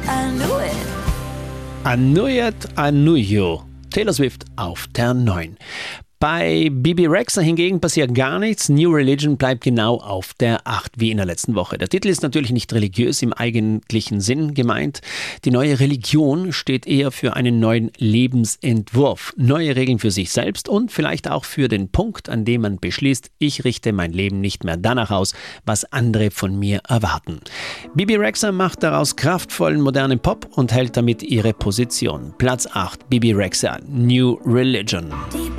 I knew it. I knew it, I knew you. Taylor Swift auf der 9. Bei Bebe Rexha hingegen passiert gar nichts. New Religion bleibt genau auf der 8, wie in der letzten Woche. Der Titel ist natürlich nicht religiös im eigentlichen Sinn gemeint. Die neue Religion steht eher für einen neuen Lebensentwurf. Neue Regeln für sich selbst und vielleicht auch für den Punkt, an dem man beschließt, ich richte mein Leben nicht mehr danach aus, was andere von mir erwarten. Bebe Rexha macht daraus kraftvollen modernen Pop und hält damit ihre Position. Platz 8, Bebe Rexha, New Religion. Deep